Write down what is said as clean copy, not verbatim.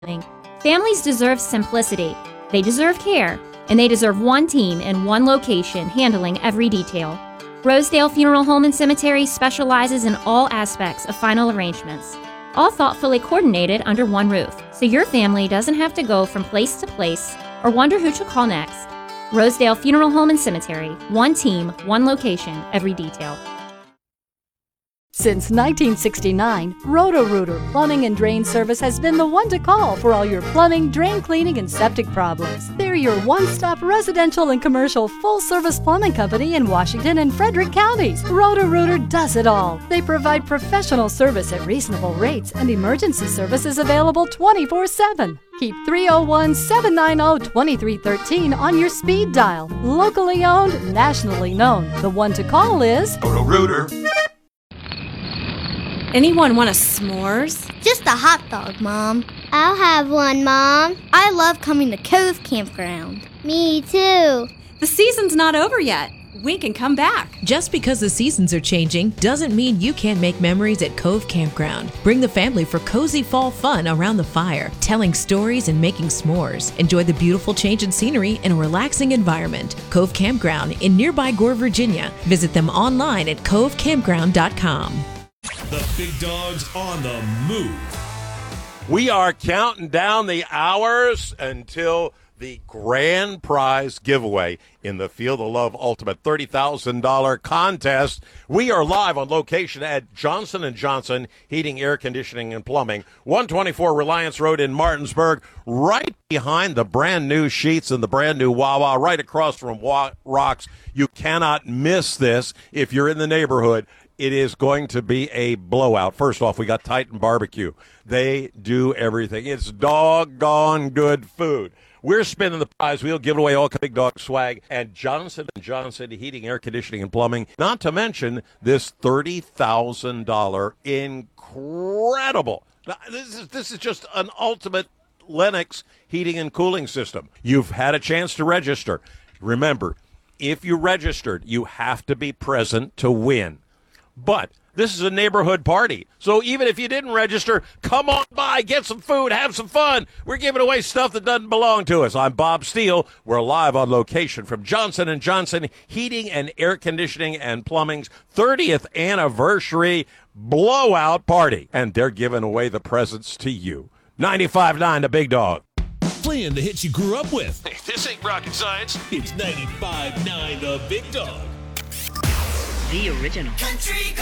Families deserve simplicity, they deserve care, and they deserve one team in one location handling every detail. Rosedale Funeral Home and Cemetery specializes in all aspects of final arrangements, all thoughtfully coordinated under one roof, so your family doesn't have to go from place to place or wonder who to call next. Rosedale Funeral Home and Cemetery, one team, one location, every detail. Since 1969, Roto-Rooter Plumbing and Drain Service has been the one to call for all your plumbing, drain cleaning, and septic problems. They're your one-stop residential and commercial full-service plumbing company in Washington and Frederick counties. Roto-Rooter does it all. They provide professional service at reasonable rates and emergency services available 24/7. Keep 301-790-2313 on your speed dial. Locally owned, nationally known. The one to call is Roto-Rooter. Anyone want a s'mores? Just a hot dog, Mom. I'll have one, Mom. I love coming to Cove Campground. Me too. The season's not over yet. We can come back. Just because the seasons are changing doesn't mean you can't make memories at Cove Campground. Bring the family for cozy fall fun around the fire, telling stories and making s'mores. Enjoy the beautiful change in scenery in a relaxing environment. Cove Campground in nearby Gore, Virginia. Visit them online at covecampground.com. The big dog's on the move. We are counting down the hours until the grand prize giveaway in the Field of Love Ultimate $30,000 contest. We are live on location at Johnson & Johnson Heating, Air Conditioning, and Plumbing, 124 Reliance Road in Martinsburg, right behind the brand new Sheetz and the brand new Wawa, right across from Rocks. You cannot miss this if you're in the neighborhood. It is going to be a blowout. First off, we got Titan Barbecue. They do everything. It's doggone good food. We're spinning the prize wheel, giving away all big dog swag, and Johnson & Johnson Heating, Air Conditioning, and Plumbing. Not to mention this $30,000 incredible. This is just an ultimate Lennox heating and cooling system. You've had a chance to register. Remember, if you registered, you have to be present to win. But this is a neighborhood party. So even if you didn't register, come on by, get some food, have some fun. We're giving away stuff that doesn't belong to us. I'm Bob Steele. We're live on location from Johnson & Johnson Heating and Air Conditioning and Plumbing's 30th anniversary blowout party. And they're giving away the presents to you. 95.9 The Big Dog. Playing the hits you grew up with. Hey, this ain't rocket science. It's 95.9 The Big Dog. The original. Country